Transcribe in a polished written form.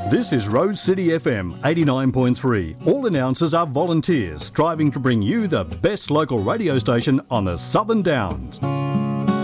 This is Rose City FM 89.3. All announcers are volunteers striving to bring you the best local radio station on the Southern Downs.